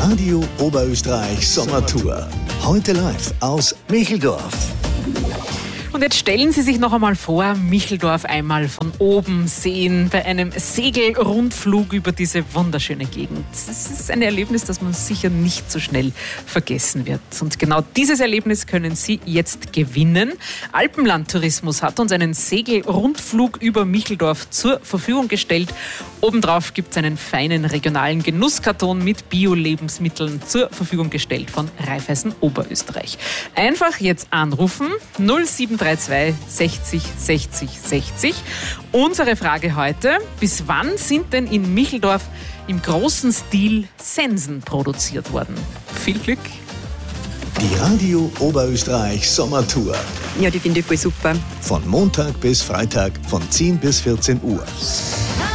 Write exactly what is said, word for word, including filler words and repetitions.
Radio Oberösterreich Sommertour. Heute live aus Micheldorf. Und jetzt stellen Sie sich noch einmal vor, Micheldorf einmal von oben sehen, bei einem Segelrundflug über diese wunderschöne Gegend. Das ist ein Erlebnis, das man sicher nicht so schnell vergessen wird. Und genau dieses Erlebnis können Sie jetzt gewinnen. Alpenland Tourismus hat uns einen Segelrundflug über Micheldorf zur Verfügung gestellt. Obendrauf gibt es einen feinen regionalen Genusskarton mit Bio-Lebensmitteln zur Verfügung gestellt von Raiffeisen Oberösterreich. Einfach jetzt anrufen, null sieben drei zwei sechzig sechzig sechzig. Unsere Frage heute: Bis wann sind denn in Micheldorf im großen Stil Sensen produziert worden? Viel Glück! Die Radio Oberösterreich Sommertour. Ja, die finde ich voll super. Von Montag bis Freitag von zehn bis vierzehn Uhr.